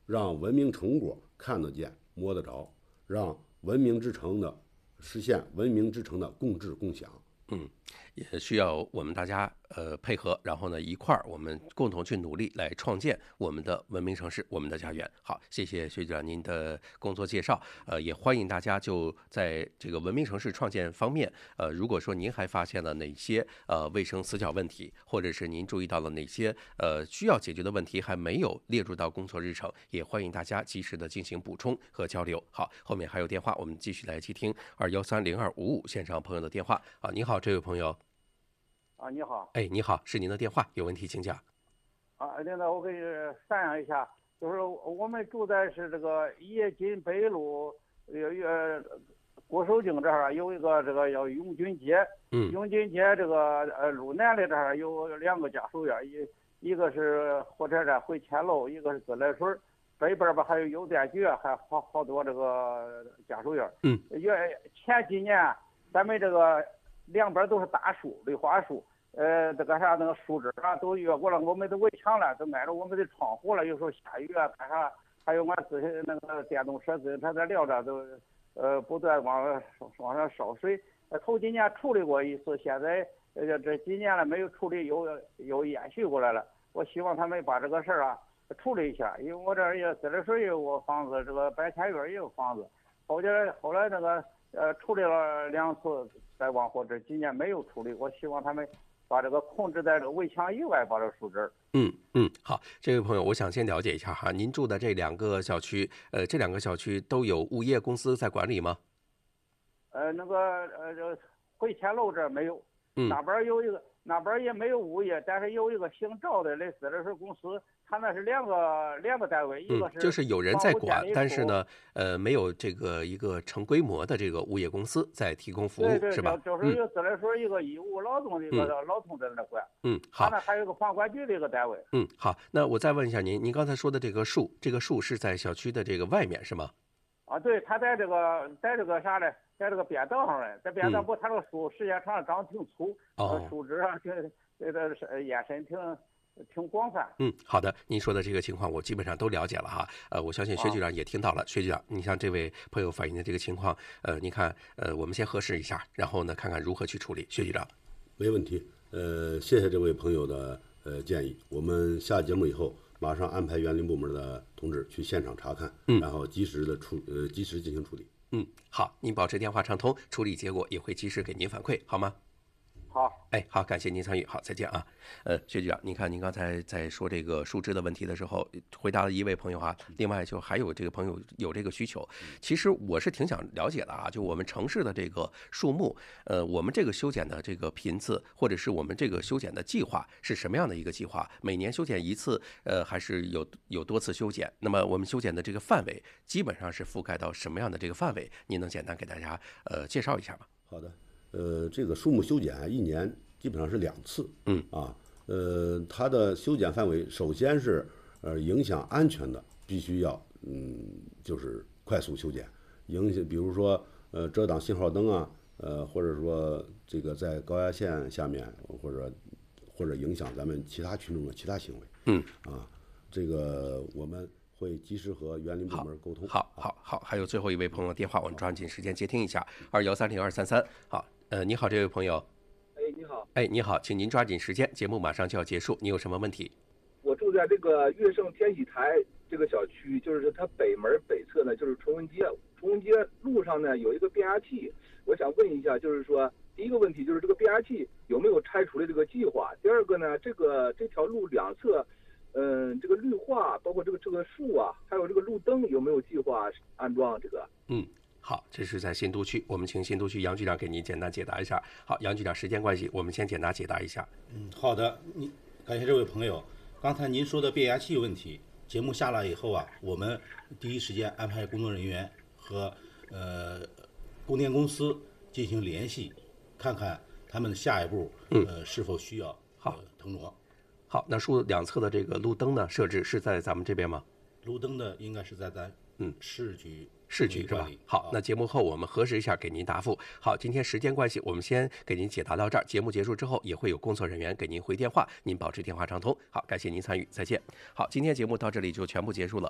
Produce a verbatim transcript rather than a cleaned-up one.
让文明成果看得见、摸得着，让文明之城的实现文明之城的共治共享。 嗯，也需要我们大家呃配合，然后呢一块儿我们共同去努力来创建我们的文明城市，我们的家园。好，谢谢薛局长您的工作介绍，呃，也欢迎大家就在这个文明城市创建方面，呃，如果说您还发现了哪些呃卫生死角问题，或者是您注意到了哪些呃需要解决的问题还没有列入到工作日程，也欢迎大家及时的进行补充和交流。好，后面还有电话，我们继续来接听二幺三零二五五线上朋友的电话。啊，你好，这位朋友。 啊，你好。 哎，你好，是您的电话，有问题请讲。 啊，领导，我给你商量一下，就是我们住在是这个冶金北路，有一个郭守敬这儿有一个这个叫永军街， 嗯， 永军街这个呃路南的这儿有两个家属院，一一个是火车站回迁楼，一个是自来水，北边吧还有邮电局，还好好多这个家属院。 嗯， 原前几年咱们这个两边都是大树，绿化树。呃，这个啥那个树枝啊，都越过了我们的围墙了，都挨着我们的窗户了。有时候下雨啊，干啥？还有俺自行那个电动车、自行车在撂着，都呃不断往往上烧水。呃，头几年处理过一次，现在呃这几年了没有处理，又又延续过来了。我希望他们把这个事儿啊处理一下，因为我这儿也自来水也有房子，这个白千院也有房子。后来后来那个呃处理了两次，再往后这几年没有处理。我希望他们把这个控制在这个围墙以外，把这个树枝。 嗯嗯，好，这位朋友，我想先了解一下哈，您住的这两个小区，呃，这两个小区都有物业公司在管理吗？ 呃，那个呃，这回迁楼这儿没有， 嗯， 那边有一个，那边也没有物业，但是有一个姓赵的类似的是公司，他那是两个两个单位，一个是、 嗯、就是有人在管，但是呢，呃，没有这个一个成规模的这个物业公司在提供服务， 对对， 是吧？ 就是一个自来水，一个义务劳动的一个劳动在那管。 嗯，好。 他那还有个房管局的一个单位。 嗯，好。那我再问一下您，您刚才说的这个树，这个树是在小区的这个外面是吗？ 啊，对，他在这个在这个啥呢，在这个边道上呢，在边道不，他这个树时间长长挺粗， 哦， 树枝上挺这个延伸挺挺广泛。 嗯，好的，您说的这个情况我基本上都了解了哈。呃，我相信薛局长也听到了。薛局长，你像这位朋友反映的这个情况，呃，你看，呃，我们先核实一下，然后呢，看看如何去处理。薛局长， 没问题。呃，谢谢这位朋友的呃建议，我们下节目以后马上安排园林部门的同志去现场查看， 嗯， 然后及时的处呃及时进行处理。 嗯，好，您保持电话畅通，处理结果也会及时给您反馈，好吗？ 好， 哎，好，感谢您参与，好，再见啊。呃，薛局长，您看您刚才在说这个树枝的问题的时候，回答了一位朋友哈，另外就还有这个朋友有这个需求，其实我是挺想了解的啊，就我们城市的这个树木，呃，我们这个修剪的这个频次，或者是我们这个修剪的计划是什么样的一个计划？每年修剪一次，呃，还是有有多次修剪？那么我们修剪的这个范围基本上是覆盖到什么样的这个范围？您能简单给大家呃介绍一下吗？ 好的。呃，这个树木修剪一年基本上是两次， 嗯啊，呃，它的修剪范围首先是呃影响安全的，必须要嗯就是快速修剪，影响比如说呃遮挡信号灯啊，呃或者说这个在高压线下面或者或者影响咱们其他群众的其他行为， 嗯啊，这个我们会及时和园林部门沟通。 好，好，好，好，还有最后一位朋友的电话，我们抓紧时间接听一下，二幺三零二三三。好。呃，你好，这位朋友。 哎，你好。 哎，你好，请您抓紧时间，节目马上就要结束，你有什么问题？ 我住在这个乐盛天喜台这个小区，就是它北门北侧呢，就是崇文街。崇文街路上呢有一个变压器，我想问一下，就是说第一个问题就是这个变压器有没有拆除的这个计划？第二个呢，这个这条路两侧，嗯、呃，这个绿化，包括这个这个树啊，还有这个路灯有没有计划安装这个？ 嗯。好，这是在新都区，我们请新都区杨局长给您简单解答一下。好，杨局长，时间关系，我们先简单解答一下。 嗯，好的，你感谢这位朋友。刚才您说的变压器问题，节目下来以后啊，我们第一时间安排工作人员和呃供电公司进行联系，看看他们的下一步呃是否需要好腾挪。 好，那树两侧的这个路灯呢，设置是在咱们这边吗？ 路灯的应该是在咱嗯市局。 市局是吧？好，那节目后我们核实一下，给您答复。好，今天时间关系，我们先给您解答到这儿。节目结束之后，也会有工作人员给您回电话，您保持电话畅通。好，感谢您参与，再见。好，今天节目到这里就全部结束了。